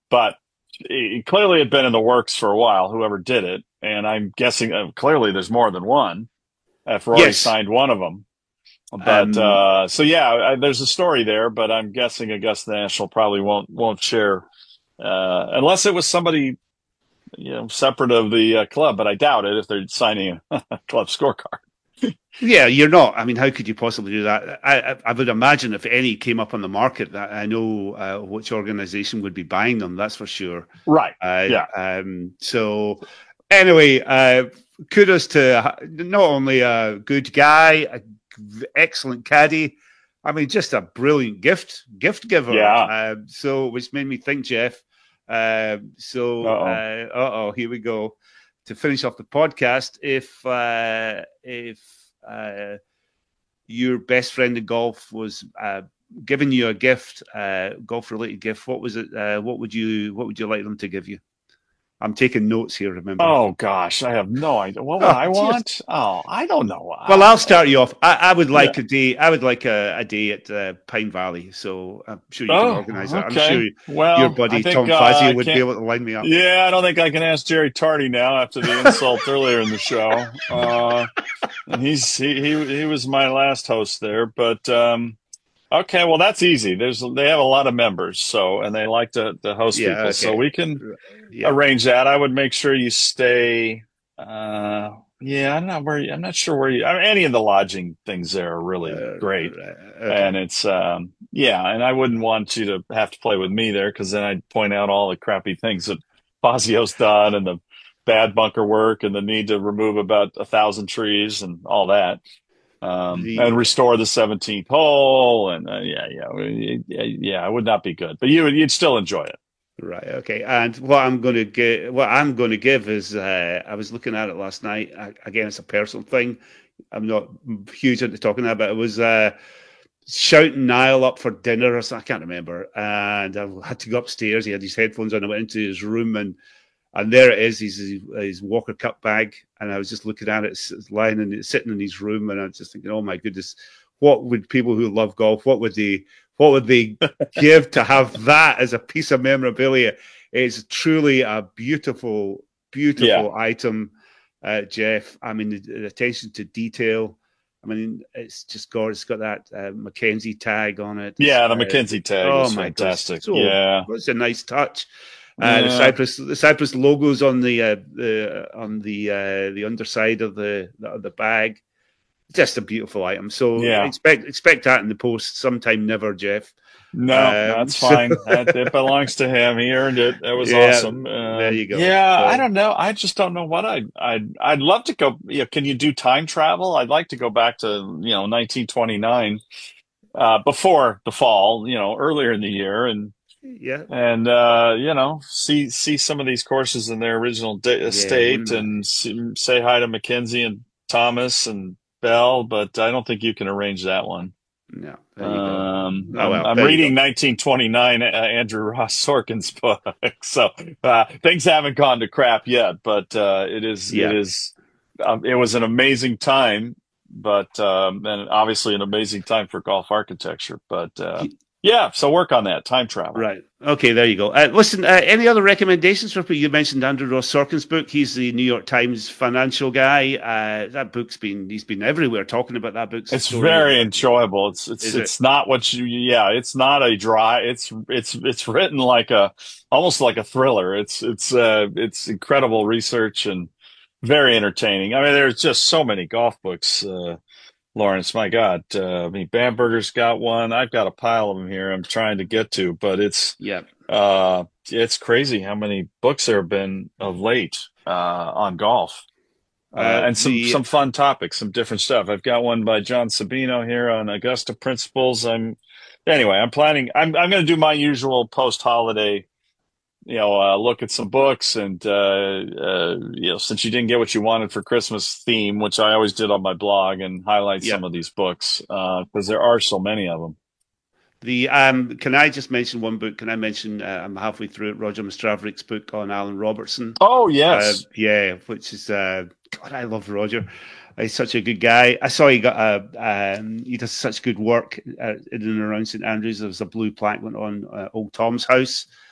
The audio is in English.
but it clearly had been in the works for a while, whoever did it. And I'm guessing clearly there's more than one. If Rory Yes. signed one of them. But Um, so yeah, there's a story there, but I'm guessing Augusta National probably won't share unless it was somebody separate of the club. But I doubt it if they're signing a club scorecard. yeah, you're not. I mean, how could you possibly do that? I would imagine if any came up on the market, that I know which organization would be buying them. That's for sure. Right. Uh, Yeah. so anyway, kudos to not only a good guy, excellent caddy. I mean, just a brilliant gift giver. Yeah. So, which made me think, Jeff. Uh-oh. Here we go. To finish off the podcast, if your best friend in golf was giving you a gift, golf related gift, what was it? What would you like them to give you? I'm taking notes here. Remember. Oh gosh, I have no idea. What would Oh, I dear. want? Oh, I don't know. Well, I'll start you off. I would Yeah. like a day. I would like a day at Pine Valley. So I'm sure you can organise Oh, that. I'm sure okay. your Well, I buddy think Tom Fazio I would be can't. able to line me up. Yeah, I don't think I can ask Jerry Tardy now after the insult earlier in the show. And he was my last host there, but okay, well that's easy. They have a lot of members, so and they like to host Yeah. people, so Okay. we can Yeah. arrange that. I would make sure you stay. Uh, yeah, I'm not sure where you. I mean, any of the lodging things there are really great, Okay. and it's yeah, and I wouldn't want you to have to play with me there because then I'd point out all the crappy things that Fazio's done and the bad bunker work and the need to remove about 1,000 trees and all that and The restore the 17th hole. And yeah, it would not be good, but you'd still enjoy it. Right. Okay. And what I'm going to give is I was looking at it last night. Again, it's a personal thing. I'm not huge into talking about it. It was shouting Niall up for dinner or something. I can't remember. And I had to go upstairs. He had his headphones on. I went into his room and there it is. His Walker Cup bag. And I was just looking at it, it's lying and sitting in his room. And I was just thinking, oh my goodness, what would people who love golf? What would they give to have that as a piece of memorabilia? It's truly a beautiful, Yeah. beautiful item, Jeff. I mean, the attention to detail. I mean, it's just gorgeous. It's got that Mackenzie tag on it. Yeah. The McKenzie tag Oh was my God, fantastic. Yeah. it's a nice touch. Yeah. The Cypress logos on the underside of the bag. Just a beautiful item. So Yeah. expect that in the post sometime never, Jeff. No, that's So fine. It belongs to him. He earned it. That was yeah, awesome. there you go. Yeah, I So don't know. I just don't know what I'd love to go. Can you do time travel? I'd like to go back to, 1929, before the fall, earlier in the year yeah, and see some of these courses in their original yeah, state wouldn't that? and say hi to Mackenzie and Thomas and Bell, but I don't think you can arrange that one. No, there you go. Oh I'm well, I'm there you go. reading 1929 Andrew Ross Sorkin's book, so things haven't gone to crap yet, but Yeah, it was an amazing time, but and obviously an amazing time for golf architecture, but yeah, so work on that time travel. right. Okay, there you go. Listen, any other recommendations for people? You mentioned Andrew Ross Sorkin's book. He's the New York Times financial guy. That book's he's been everywhere talking about that book's It's story. very enjoyable. It's Is it? it's not what yeah, it's not a dry. It's written like almost like a thriller. It's incredible research and very entertaining. I mean, there's just so many golf books, Lawrence. My God, I mean, Bamberger's got one. I've got a pile of them here. I'm trying to get to, but Yeah. it's crazy how many books there have been of late on golf. And some The fun topics, some different stuff. I've got one by John Sabino here on Augusta principles. Anyway, I'm planning. I'm going to do my usual post holiday, look at some books and since you didn't get what you wanted for Christmas theme, which I always did on my blog, and highlight yeah. some of these books because there are so many of them. The Can I just mention one book? Can I mention? I'm halfway through it. Roger Mastravrick's book on Alan Robertson. Oh yes, Yeah, which is God. I love Roger. He's such a good guy. I saw he does such good work in and around St Andrews. There was a blue plaque went on Old Tom's house.